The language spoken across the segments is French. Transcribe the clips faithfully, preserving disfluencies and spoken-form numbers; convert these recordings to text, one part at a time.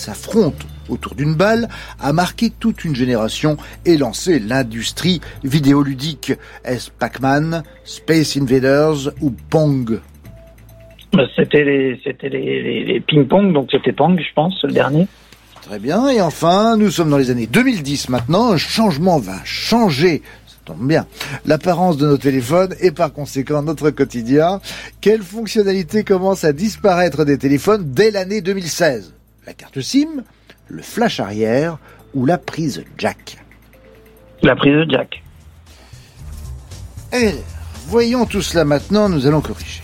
s'affrontent autour d'une balle a marqué toute une génération et lancé l'industrie vidéoludique. Est-ce Pac-Man, Space Invaders ou Pong? C'était les, c'était les, les, les ping-pong, donc c'était Pong, je pense, le dernier. Très bien. Et enfin, nous sommes dans les années deux mille dix maintenant. Un changement va changer, ça tombe bien, l'apparence de nos téléphones et par conséquent notre quotidien. Quelle fonctionnalité commence à disparaître des téléphones dès l'année deux mille seize? La carte SIM, le flash arrière ou la prise jack? La prise jack. Et voyons tout cela maintenant, nous allons corriger.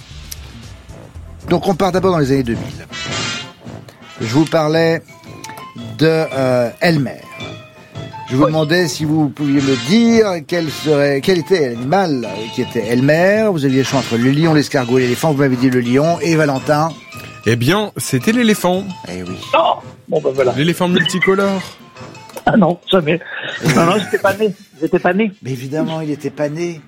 Donc on part d'abord dans les années deux mille. Je vous parlais de euh, Elmer. Je vous oui. demandais si vous pouviez me dire quel serait, quel était l'animal qui était Elmer. Vous aviez le choix entre le lion, l'escargot et l'éléphant. Vous m'avez dit le lion. Et Valentin? Eh bien, c'était l'éléphant. Eh oui. Oh bon ben voilà. L'éléphant multicolore. Ah non, jamais. Non, non, j'étais pas né. J'étais pas né. Mais évidemment, il était pas né.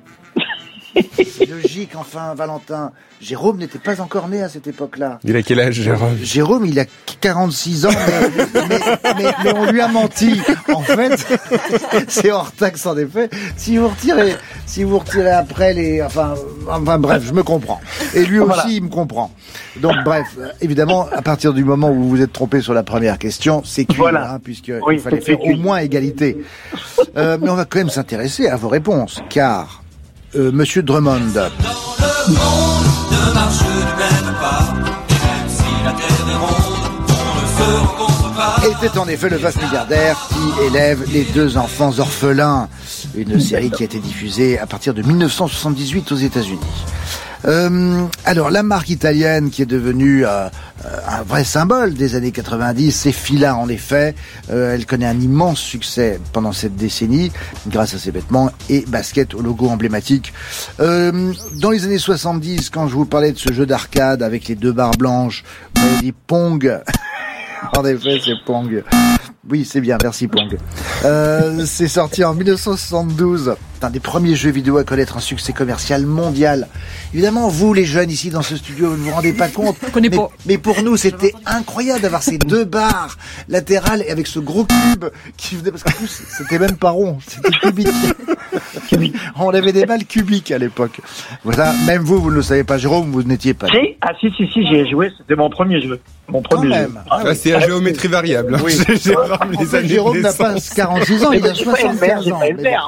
Logique, enfin, Valentin. Jérôme n'était pas encore né à cette époque-là. Il a quel âge, Jérôme? Jérôme, il a quarante-six ans, mais, mais, mais, mais on lui a menti. En fait, c'est hors taxe en effet. Si vous retirez, si vous retirez après les, enfin, enfin bref, je me comprends. Et lui aussi, voilà. Il me comprend. Donc bref, évidemment, à partir du moment où vous vous êtes trompé sur la première question, c'est cuit, voilà. hein, puisque oui, il fallait faire au moins égalité. Euh, mais on va quand même s'intéresser à vos réponses, car Euh, Monsieur Drummond. Dans le monde ne marche du même pas, et même si la terre est ronde, on ne se rencontre pas. Était en effet le vaste milliardaire qui élève les deux enfants orphelins. Une série qui a été diffusée à partir de dix-neuf cent soixante-dix-huit aux États-Unis. Euh, alors la marque italienne qui est devenue euh, un vrai symbole des années quatre-vingt-dix, c'est Fila en effet. Euh, elle connaît un immense succès pendant cette décennie grâce à ses vêtements et baskets au logo emblématique. Euh, dans les années soixante-dix, quand je vous parlais de ce jeu d'arcade avec les deux barres blanches, vous m'avez dit Pong. En effet, c'est Pong. Oui, c'est bien, merci Pong. Euh, c'est sorti en dix-neuf cent soixante-douze. C'est un des premiers jeux vidéo à connaître un succès commercial mondial. Évidemment, vous, les jeunes ici dans ce studio, vous ne vous rendez pas compte. Je connais mais, pas. mais pour nous, c'était incroyable d'avoir ces deux barres latérales et avec ce gros cube qui venait, parce qu'en plus, c'était même pas rond, c'était cubique. On avait des balles cubiques à l'époque. Voilà, même vous, vous ne le savez pas, Jérôme, vous n'étiez pas. Si, ah si, si, si, j'ai joué, c'était mon premier jeu. Mon premier Quand jeu. même. Ah, ah, c'est à géométrie variable. Oui. J'ai En fait, Jérôme n'a pas quarante-six ans, il a soixante-quinze ans.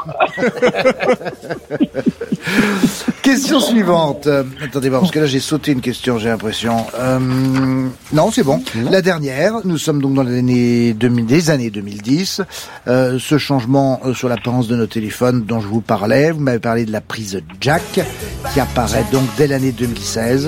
Question suivante. Euh, attendez voir, parce que là j'ai sauté une question, j'ai l'impression. Euh, non, c'est bon. La dernière. Nous sommes donc dans les années deux mille, des années deux mille dix. Euh, ce changement euh, sur l'apparence de nos téléphones dont je vous parlais. Vous m'avez parlé de la prise jack qui apparaît donc dès l'année deux mille seize.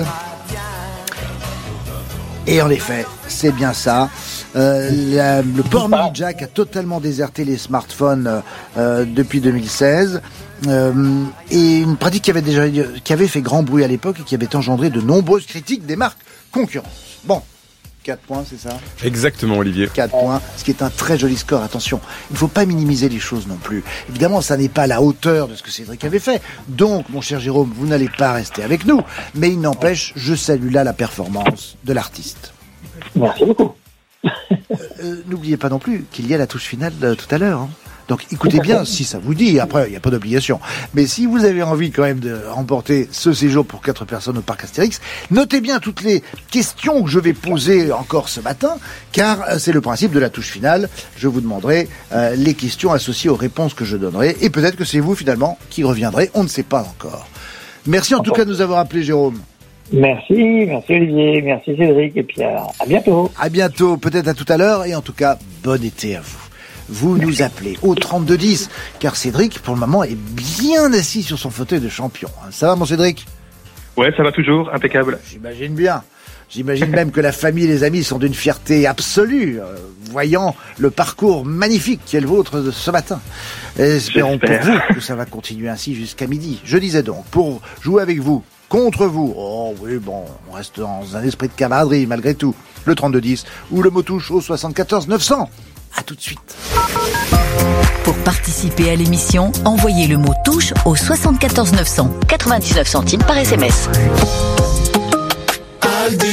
Et en effet, c'est bien ça. Euh, la, le port mini jack a totalement déserté les smartphones euh, depuis deux mille seize. Euh, et une pratique qui avait déjà qui avait fait grand bruit à l'époque et qui avait engendré de nombreuses critiques des marques concurrentes. Bon, quatre points, c'est ça? Exactement, Olivier. quatre points, ce qui est un très joli score. Attention, il ne faut pas minimiser les choses non plus. Évidemment, ça n'est pas à la hauteur de ce que Cédric avait fait. Donc, mon cher Jérôme, vous n'allez pas rester avec nous. Mais il n'empêche, je salue là la performance de l'artiste. Merci beaucoup. Euh, n'oubliez pas non plus qu'il y a la touche finale euh, tout à l'heure. Hein. Donc écoutez bien si ça vous dit, après il n'y a pas d'obligation. Mais si vous avez envie quand même de remporter ce séjour pour quatre personnes au parc Astérix, notez bien toutes les questions que je vais poser encore ce matin, car euh, c'est le principe de la touche finale. Je vous demanderai euh, les questions associées aux réponses que je donnerai, et peut-être que c'est vous finalement qui reviendrez, on ne sait pas encore. Merci en tout cas de nous avoir appelés, Jérôme. Merci, merci Olivier, merci Cédric, et puis à, à bientôt. À bientôt, peut-être à tout à l'heure, et en tout cas, bon été à vous. Vous nous appelez au trente-deux dix, car Cédric, pour le moment, est bien assis sur son fauteuil de champion. Ça va, mon Cédric? Ouais, ça va toujours, impeccable. J'imagine bien. J'imagine même que la famille et les amis sont d'une fierté absolue, euh, voyant le parcours magnifique qui est le vôtre de ce matin. Espérons pour vous que ça va continuer ainsi jusqu'à midi. Je disais donc, pour jouer avec vous, contre vous, oh oui, bon, on reste dans un esprit de camaraderie malgré tout, le trente-deux dix ou le mot touche au soixante-quatorze neuf cents. À tout de suite. Pour participer à l'émission, envoyez le mot touche au soixante-quatorze neuf cents, quatre-vingt-dix-neuf centimes par S M S.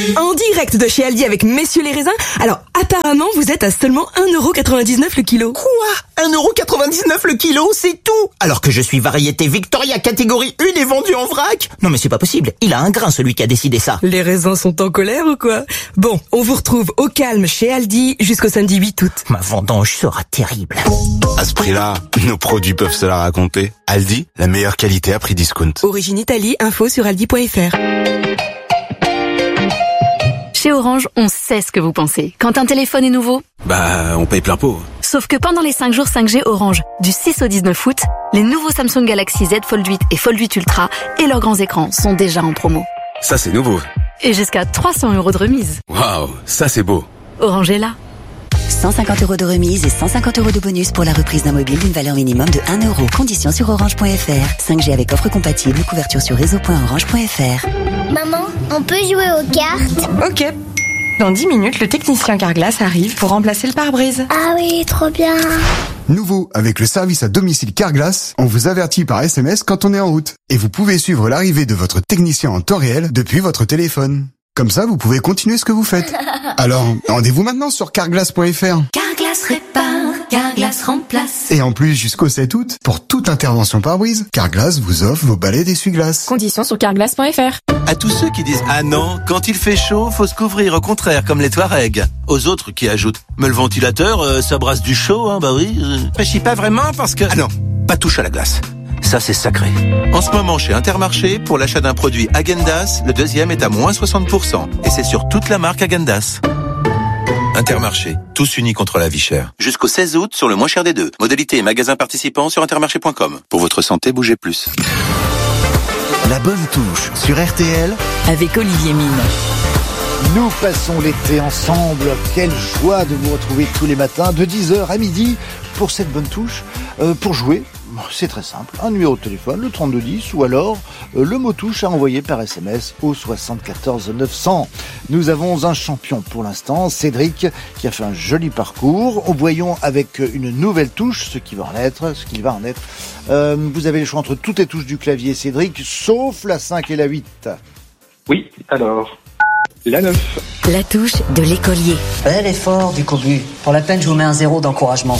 En direct de chez Aldi avec Messieurs les raisins. Alors, apparemment, vous êtes à seulement un euro quatre-vingt-dix-neuf le kilo. Quoi ? un euro quatre-vingt-dix-neuf le kilo, c'est tout ? Alors que je suis variété Victoria catégorie un et vendu en vrac ? Non mais c'est pas possible, il a un grain celui qui a décidé ça. Les raisins sont en colère ou quoi ? Bon, on vous retrouve au calme chez Aldi jusqu'au samedi huit août. Ma vendange sera terrible. À ce prix-là, nos produits peuvent se la raconter. Aldi, la meilleure qualité à prix discount. Origine Italie, info sur aldi point fr. Chez Orange, on sait ce que vous pensez. Quand un téléphone est nouveau, Bah, on paye plein pot. sauf que pendant les cinq jours cinq G Orange, du six au dix-neuf août, les nouveaux Samsung Galaxy Z Fold huit et Fold huit Ultra et leurs grands écrans sont déjà en promo. Ça, c'est nouveau. Et jusqu'à trois cents euros de remise. Waouh, ça, c'est beau. Orange est là. cent cinquante euros de remise et cent cinquante euros de bonus pour la reprise d'un mobile d'une valeur minimum de un euro. Conditions sur orange point fr. cinq G avec offre compatible, couverture sur réseau point orange point fr. Maman, on peut jouer aux cartes ? Ok. Dans dix minutes, le technicien Carglass arrive pour remplacer le pare-brise. Ah oui, trop bien. Nouveau, avec le service à domicile Carglass, on vous avertit par S M S quand on est en route. Et vous pouvez suivre l'arrivée de votre technicien en temps réel depuis votre téléphone. Comme ça, vous pouvez continuer ce que vous faites. Alors, rendez-vous maintenant sur carglass point fr. Carglass répare, Carglass remplace. Et en plus, jusqu'au sept août, pour toute intervention pare-brise, Carglass vous offre vos balais d'essuie-glace. Conditions sur carglass point fr. À tous ceux qui disent « Ah non, quand il fait chaud, faut se couvrir, au contraire, comme les Touaregs ». Aux autres qui ajoutent « Mais le ventilateur, euh, ça brasse du chaud, hein, bah oui. Euh. » Réfléchis pas vraiment parce que... Ah non, pas touche à la glace. Ça, c'est sacré. En ce moment, chez Intermarché, pour l'achat d'un produit Häagen-Dazs, le deuxième est à moins soixante pour cent. Et c'est sur toute la marque Häagen-Dazs. Intermarché, tous unis contre la vie chère. Jusqu'au seize août, sur le moins cher des deux. Modalité et magasins participants sur intermarché point com. Pour votre santé, bougez plus. La bonne touche sur R T L avec Olivier Mine. Nous passons l'été ensemble. Quelle joie de vous retrouver tous les matins de dix heures à midi pour cette bonne touche. Euh, pour jouer, c'est très simple. Un numéro de téléphone, le trente-deux dix, ou alors euh, le mot touche à envoyer par S M S au soixante-quatorze neuf cents. Nous avons un champion pour l'instant, Cédric, qui a fait un joli parcours. Voyons avec une nouvelle touche ce qui va en être, ce qu'il va en être. Euh, vous avez le choix entre toutes les touches du clavier, Cédric, sauf la cinq et la huit. Oui, alors... La neuf. La touche de l'écolier. Bel effort du cobu. Pour la peine, je vous mets un zéro d'encouragement.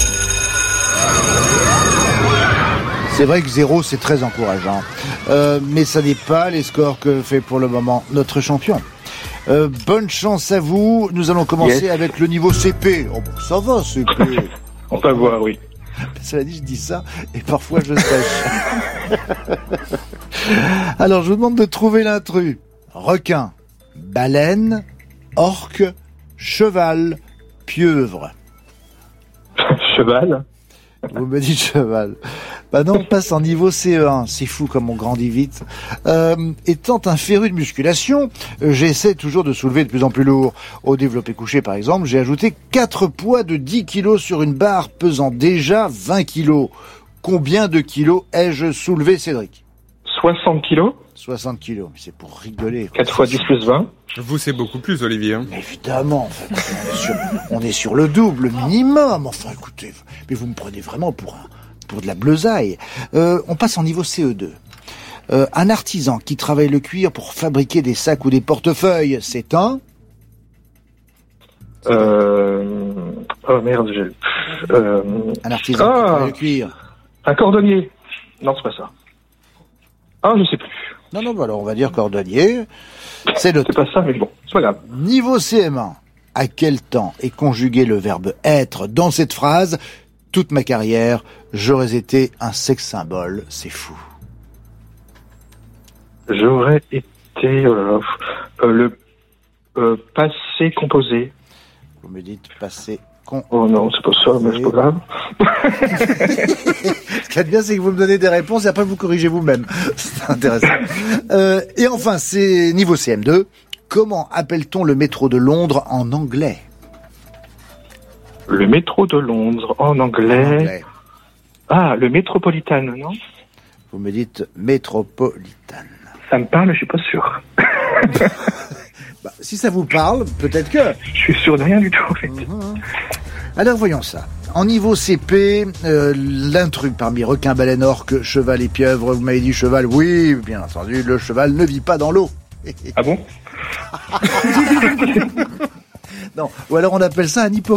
C'est vrai que zéro, c'est très encourageant. Euh, mais ça n'est pas les scores que fait pour le moment notre champion. Euh, bonne chance à vous. Nous allons commencer yes. avec le niveau C P. Oh, bon, ça va, C P. On va voir, oui. Cela dit, je dis ça et parfois je sèche. Alors, je vous demande de trouver l'intrus. Requin, baleine, orque, cheval, pieuvre. Cheval. Vous me dites cheval. Bah non, on passe en niveau C E un. C'est fou comme on grandit vite. Euh, étant un féru de musculation, j'essaie toujours de soulever de plus en plus lourd. Au développé couché, par exemple, j'ai ajouté quatre poids de dix kilos sur une barre pesant déjà vingt kilos. Combien de kilos ai-je soulevé, Cédric ? soixante kilos. soixante kilos, mais c'est pour rigoler. quatre fois dix plus vingt. Vous, c'est beaucoup plus, Olivier. Hein. Évidemment, en fait, on, est sur, on est sur le double minimum. Enfin, écoutez, mais vous me prenez vraiment pour un, pour de la bleusaille. Euh, on passe en niveau C E deux. Euh, un artisan qui travaille le cuir pour fabriquer des sacs ou des portefeuilles, c'est un... Euh... Oh merde, j'ai... Euh... Un artisan ah, qui travaille le cuir. Un cordonnier. Non, c'est pas ça. Ah, je sais plus. Non, non, bah alors on va dire cordonnier. C'est le. C'est pas ça, mais bon, c'est pas grave. Niveau C M un. À quel temps est conjugué le verbe être dans cette phrase ? Toute ma carrière, j'aurais été un sex symbole. C'est fou. J'aurais été euh, euh, le euh, passé composé. Vous me dites passé con. Oh non, c'est pas ça, mais c'est pas grave. Ce qui est bien, c'est que vous me donnez des réponses et après vous corrigez vous-même. C'est intéressant. Euh, et enfin, c'est niveau C M deux. Comment appelle-t-on le métro de Londres en anglais ? Le métro de Londres en anglais. En anglais. Ah, le Metropolitan, non ? Vous me dites Metropolitan. Ça me parle, mais je suis pas sûr. Bah, si ça vous parle, peut-être que... Je suis sûr de rien du tout, en fait. Mmh. Alors, voyons ça. En niveau C P, euh, l'intrus parmi requin, baleine, orque, cheval et pieuvre, vous m'avez dit cheval, oui, bien entendu, le cheval ne vit pas dans l'eau. Ah bon ? Non. Ou alors on appelle ça un hypocrite.